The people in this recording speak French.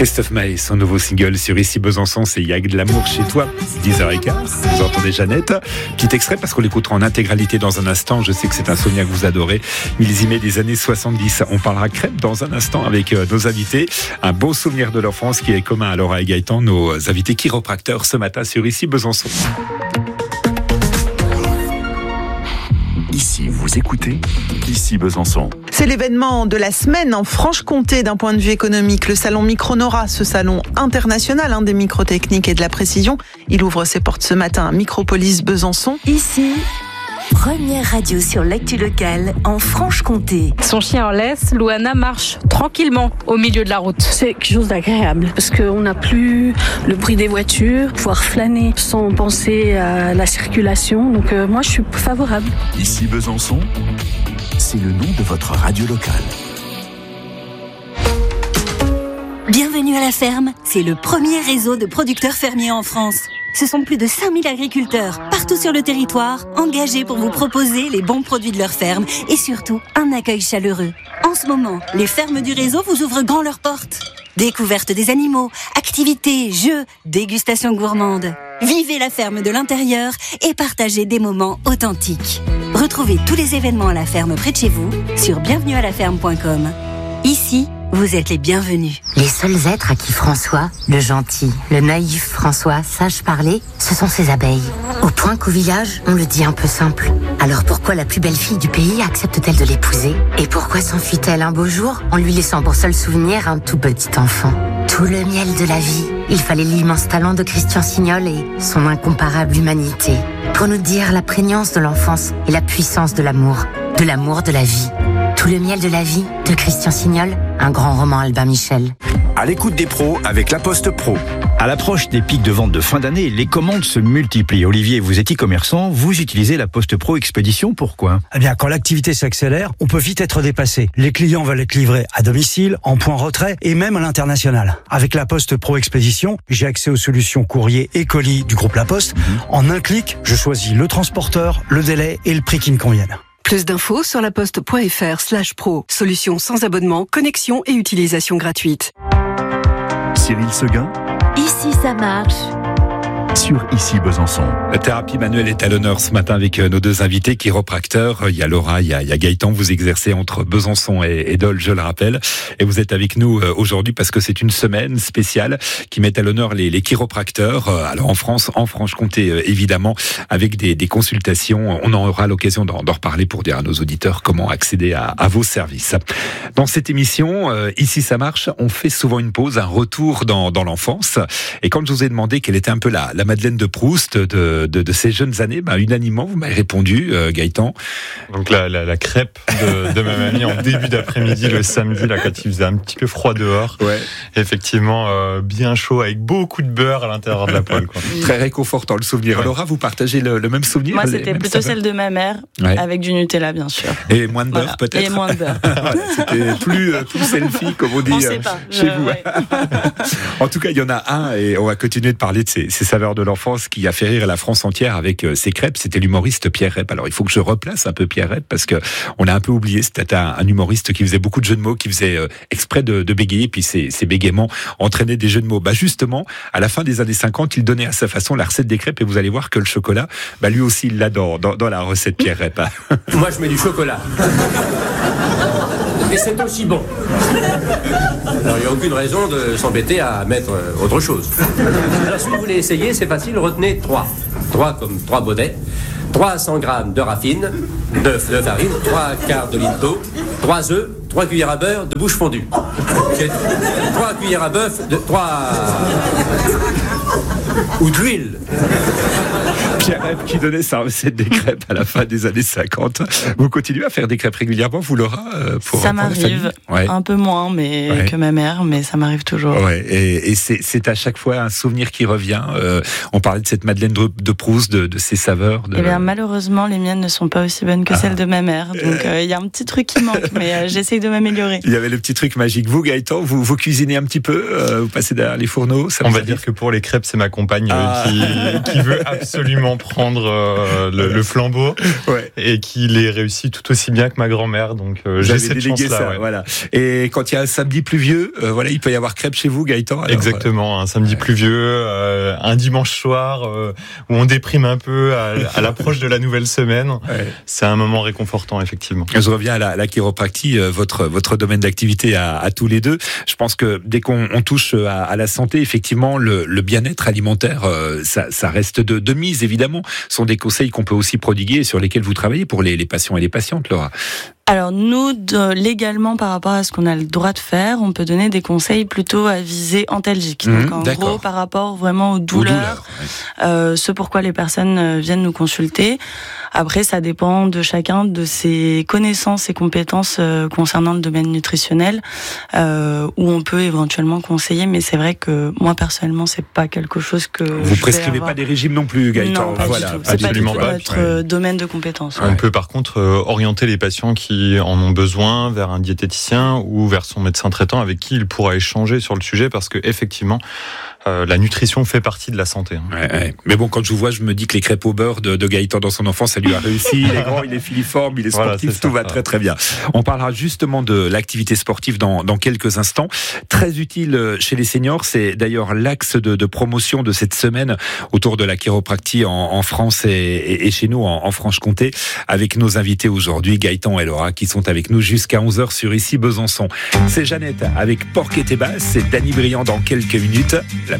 Christophe Maé, son nouveau single sur Ici Besançon, c'est Y'a de l'amour chez toi, 10h15. Vous entendez Jeannette. Petit extrait parce qu'on l'écoutera en intégralité dans un instant. Je sais que c'est un souvenir que vous adorez. Millésimé des années 70. On parlera crêpes dans un instant avec nos invités. Un beau souvenir de l'enfance qui est commun à Laura et Gaëtan, nos invités chiropracteurs ce matin sur Ici Besançon. Ici, vous écoutez Ici Besançon. C'est l'événement de la semaine en Franche-Comté d'un point de vue économique. Le salon Micronora, ce salon international des microtechniques et de la précision. Il ouvre ses portes ce matin à Micropolis Besançon. Ici, première radio sur l'actu locale en Franche-Comté. Son chien en laisse, Louana marche tranquillement au milieu de la route. C'est quelque chose d'agréable parce qu'on n'a plus le bruit des voitures, pouvoir flâner sans penser à la circulation. Donc moi, je suis favorable. Ici Besançon, c'est le nom de votre radio locale. Bienvenue à la ferme, c'est le premier réseau de producteurs fermiers en France. Ce sont plus de 5000 agriculteurs, partout sur le territoire, engagés pour vous proposer les bons produits de leur ferme et surtout un accueil chaleureux. En ce moment, les fermes du réseau vous ouvrent grand leurs portes. Découverte des animaux, activités, jeux, dégustations gourmandes. Vivez la ferme de l'intérieur et partagez des moments authentiques. Retrouvez tous les événements à la ferme près de chez vous sur bienvenuealaferme.com. Ici, vous êtes les bienvenus. Les seuls êtres à qui François, le gentil, le naïf François, sache parler, ce sont ses abeilles. Au point qu'au village, on le dit un peu simple. Alors pourquoi la plus belle fille du pays accepte-t-elle de l'épouser ? Et pourquoi s'enfuit-elle un beau jour en lui laissant pour seul souvenir un tout petit enfant ? Tout le miel de la vie. Il fallait l'immense talent de Christian Signol et son incomparable humanité pour nous dire la prégnance de l'enfance et la puissance de l'amour de la vie. Tout le miel de la vie de Christian Signol, un grand roman Albin Michel. À l'écoute des pros avec La Poste Pro. À l'approche des pics de vente de fin d'année, les commandes se multiplient. Olivier, vous êtes e-commerçant, vous utilisez La Poste Pro Expédition, pourquoi ? Eh bien, quand l'activité s'accélère, on peut vite être dépassé. Les clients veulent être livrés à domicile, en point retrait et même à l'international. Avec La Poste Pro Expédition, j'ai accès aux solutions courrier et colis du groupe La Poste. En un clic, je choisis le transporteur, le délai et le prix qui me conviennent. Plus d'infos sur laposte.fr/pro. Solution sans abonnement, connexion et utilisation gratuite. Cyril Seguin. Ici, ça marche. Sur Ici Besançon. La thérapie manuelle est à l'honneur ce matin avec nos deux invités chiropracteurs. Il y a Laura, il y a Gaëtan. Vous exercez entre Besançon et Dole, je le rappelle. Et vous êtes avec nous aujourd'hui parce que c'est une semaine spéciale qui met à l'honneur les chiropracteurs. Alors en France, en Franche-Comté évidemment, avec des consultations. On en aura l'occasion d'en reparler pour dire à nos auditeurs comment accéder à vos services. Dans cette émission, Ici ça marche, on fait souvent une pause, un retour dans l'enfance. Et quand je vous ai demandé quelle était un peu la Madeleine de Proust de ces jeunes années, unanimement, vous m'avez répondu, Gaëtan. Donc la crêpe de ma mamie en début d'après-midi, le samedi, là, quand il faisait un petit peu froid dehors. Ouais. Effectivement, bien chaud, avec beaucoup de beurre à l'intérieur de la poêle, quoi. Très réconfortant le souvenir. Ouais. Laura, vous partagez le même souvenir ? Moi, c'était plutôt celle de ma mère, avec du Nutella, bien sûr. Et moins de beurre, peut-être ? Et moins de beurre. C'était plus selfie, comme on dit chez vous. Ouais. En tout cas, il y en a un, et on va continuer de parler de ces saveurs de l'enfance qui a fait rire la France entière avec ses crêpes. C'était l'humoriste Pierre Rep. Alors, il faut que je replace un peu Pierre Rep parce que on l'a un peu oublié. C'était un humoriste qui faisait beaucoup de jeux de mots, qui faisait exprès de bégayer, puis ses bégaiements entraînaient des jeux de mots. Justement, à la fin des années 50, il donnait à sa façon la recette des crêpes et vous allez voir que le chocolat, lui aussi, il l'a dans la recette Pierre Rep. Moi, je mets du chocolat. Et c'est aussi bon. Alors, il n'y a aucune raison de s'embêter à mettre autre chose. Alors, si vous voulez essayer, c'est facile, retenez 3. 3 comme 3 baudets, 300 grammes de raffine, de farine, 3 quarts de litre d'eau, 3 œufs, 3 cuillères à beurre de bouche fondue. 3 cuillères à bœuf, 3... ou de l'huile. Pierre Rep qui donnait sa recette des crêpes à la fin des années 50. Vous continuez à faire des crêpes régulièrement, vous, Laura, ça m'arrive, un peu moins que ma mère, mais ça m'arrive toujours. Ouais, et c'est à chaque fois un souvenir qui revient. On parlait de cette Madeleine de Proust, de ses saveurs. Eh bien, malheureusement, les miennes ne sont pas aussi bonnes que celles de ma mère. Donc, il y a un petit truc qui manque, mais j'essaye de m'améliorer. Il y avait le petit truc magique. Vous, Gaëtan, vous cuisinez un petit peu, vous passez derrière les fourneaux. On va dire que pour les crêpes, c'est ma compagne qui veut absolument effectivement prendre le flambeau et qu'il ait réussi tout aussi bien que ma grand-mère. Donc j'ai cette chance-là. Voilà. Et quand il y a un samedi pluvieux, il peut y avoir crêpes chez vous, Gaëtan. Alors, exactement, un samedi pluvieux, un dimanche soir où on déprime un peu à l'approche de la nouvelle semaine. C'est un moment réconfortant, effectivement. Je reviens à la chiropractie, votre domaine d'activité à tous les deux. Je pense que dès qu'on touche à la santé, effectivement, le bien-être alimentaire, ça reste de mise, évidemment. Ce sont des conseils qu'on peut aussi prodiguer et sur lesquels vous travaillez pour les patients et les patientes, Laura. Alors nous, légalement, par rapport à ce qu'on a le droit de faire, on peut donner des conseils plutôt à visée antalgique. Donc en gros, par rapport vraiment aux douleurs, ce pourquoi les personnes viennent nous consulter. Après, ça dépend de chacun, de ses connaissances et compétences concernant le domaine nutritionnel, où on peut éventuellement conseiller. Mais c'est vrai que moi, personnellement, c'est pas quelque chose que vous prescrivez pas des régimes non plus, Gaëtan. Non, pas du tout. C'est absolument pas notre domaine de compétences. On peut par contre orienter les patients qui en ont besoin vers un diététicien ou vers son médecin traitant avec qui il pourra échanger sur le sujet, parce que effectivement la nutrition fait partie de la santé. Mais bon, quand je vous vois, je me dis que les crêpes au beurre de Gaëtan dans son enfance, ça lui a réussi. Il est grand, il est filiforme, il est sportif, tout va très très bien. On parlera justement de l'activité sportive dans quelques instants. Très utile chez les seniors, c'est d'ailleurs l'axe de promotion de cette semaine autour de la chiropractie en France et chez nous en Franche-Comté, avec nos invités aujourd'hui, Gaëtan et Laura, qui sont avec nous jusqu'à 11h sur Ici Besançon. C'est Jeannette avec Porc et Tébas, c'est Dany Briand dans quelques minutes.